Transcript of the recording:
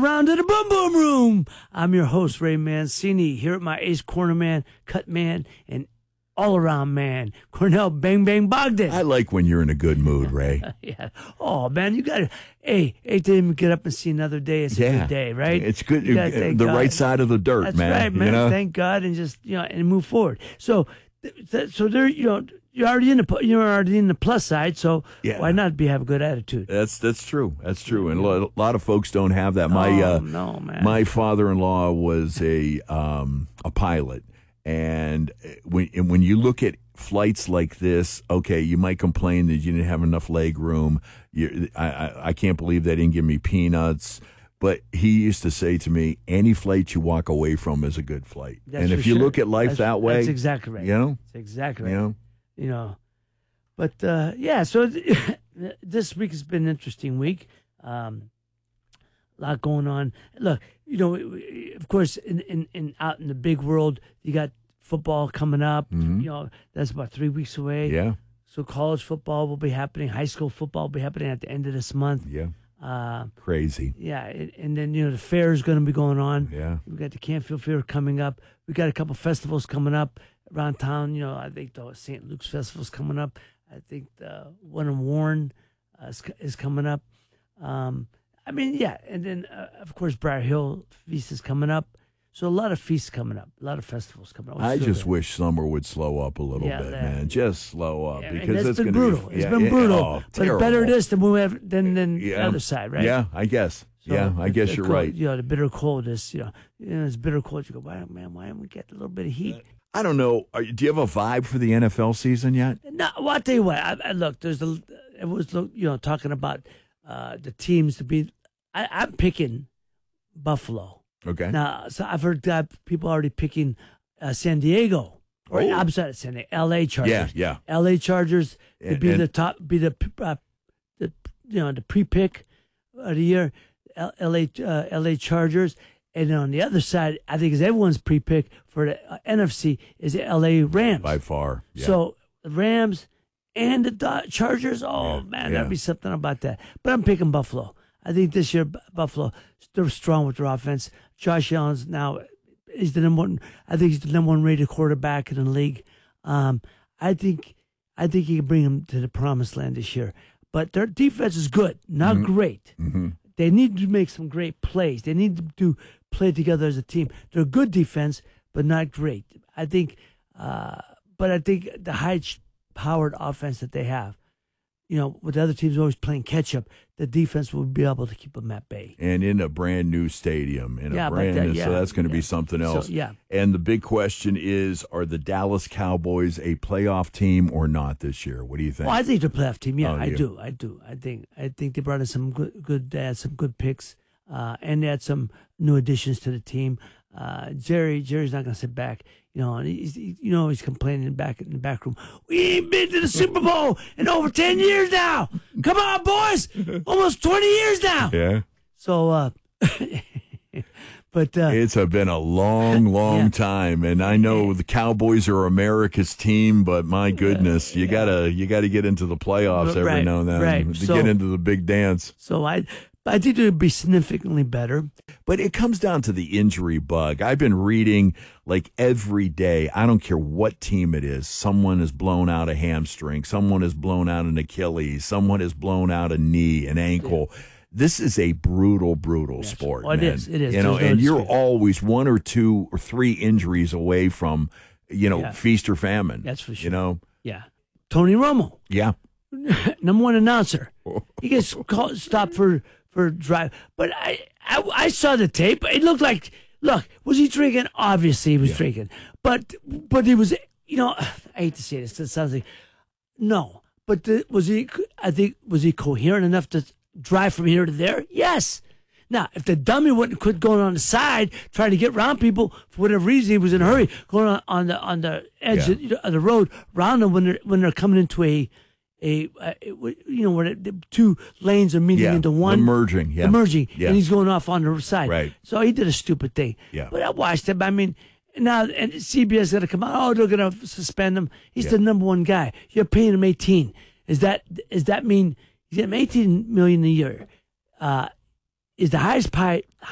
around to the Boom Boom Room. I'm your host, Ray Mancini, here at my ace corner man, cut man, and all-around man, Cornell Bang Bang Bogdan. I like when you're in a good mood, Ray. Yeah. Oh, man, you got to, hey, to even get up and see another day. It's a good day, right? It's good. The God. Right side of the dirt, That's man. That's right, man. You know? Thank God, and just, and move forward. So there, you're already in the plus side, so why not have a good attitude? That's true. That's true, and a lot of folks don't have that. No, man. My father-in-law was a pilot, and when you look at flights like this, okay, you might complain that you didn't have enough leg room. I can't believe they didn't give me peanuts. But he used to say to me, any flight you walk away from is a good flight. That's and if you look at life that way, that's exactly right. That's exactly right. But so this week has been an interesting week. A lot going on. Look, of course, in out in the big world, you got football coming up. Mm-hmm. That's about 3 weeks away. Yeah. So college football will be happening. High school football will be happening at the end of this month. Yeah. Crazy. Yeah, and then the fair is going to be going on. Yeah, we got the Canfield Fair coming up. We got a couple festivals coming up around town. I think the St. Luke's Festival's coming up. I think the one in Warren is coming up. And then of course Briar Hill Feast is coming up. So a lot of feasts coming up, a lot of festivals coming up. I just wish summer would slow up a little bit, man. Just slow up because it's been brutal. It's been brutal. But better this than the other side, right? Yeah, I guess. So I guess you're right. The bitter cold is, it's bitter cold. You go, why haven't we get a little bit of heat? I don't know. Do you have a vibe for the NFL season yet? No. Well, I'll tell you what. I look. It was talking about the teams to be. I'm picking Buffalo. Okay. Now, so I've heard people already picking San Diego. Or I'm sorry, San Diego, L.A. Chargers. Yeah. L.A. Chargers to be the top, be the pre-pick of the year. L.A. Chargers, and then on the other side, I think is everyone's pre-pick for the NFC is the L.A. Rams by far. Yeah. So the Rams and the Chargers. Oh man, that'd be something about that. But I'm picking Buffalo. I think this year Buffalo, they're strong with their offense. Josh Allen's now is the number one. I think he's the number one rated quarterback in the league. I think he can bring them to the promised land this year. But their defense is good, not great. Mm-hmm. They need to make some great plays. They need to play together as a team. They're a good defense, but not great. I think, but I think the high-powered offense that they have, with the other teams always playing catch-up, the defense will be able to keep them at bay. And in a brand-new stadium, so that's going to be something else. So, and the big question is, are the Dallas Cowboys a playoff team or not this year? What do you think? Well, I think they're a playoff team. Yeah, I do. I think they brought in some good picks, and they had some new additions to the team. Jerry's not going to sit back. He's complaining back in the back room. We ain't been to the Super Bowl in over 10 years now. Come on, boys. Almost 20 years now. Yeah. So, but it's been a long time, and I know the Cowboys are America's team, but my goodness, you gotta get into the playoffs every now and then to get into the big dance. So I think it would be significantly better. But it comes down to the injury bug. I've been reading like every day. I don't care what team it is. Someone has blown out a hamstring. Someone has blown out an Achilles. Someone has blown out a knee, an ankle. Yeah. This is a brutal sport, man. It is. And you're always 1 or 2 or 3 injuries away from, feast or famine. That's for sure. Yeah. Tony Romo. Yeah. Number one announcer. He gets stopped for drive. But I saw the tape. It looked like, was he drinking? Obviously he was drinking. But he was, I hate to say this, it sounds like, no. But was he coherent enough to drive from here to there? Yes. Now, if the dummy wouldn't quit going on the side, trying to get around people for whatever reason, he was in a hurry, going on the edge of the road, around them when they're coming into where the 2 lanes are meeting into one. The merging, and he's going off on the side. Right. So he did a stupid thing. Yeah. But I watched him. I mean, now and CBS got to come out. Oh, they're going to suspend him. He's the number one guy. You're paying him 18. Does that mean he's getting $18 million a year? Is the highest